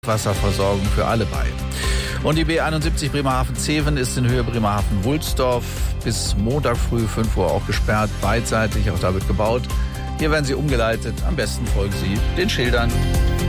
Wasserversorgung für alle bei. Und die B71 Bremerhaven-Zeven ist in Höhe Bremerhaven-Wulsdorf bis Montag früh 5 Uhr auch gesperrt, beidseitig, auch da wird gebaut. Hier werden Sie umgeleitet. Am besten folgen Sie den Schildern.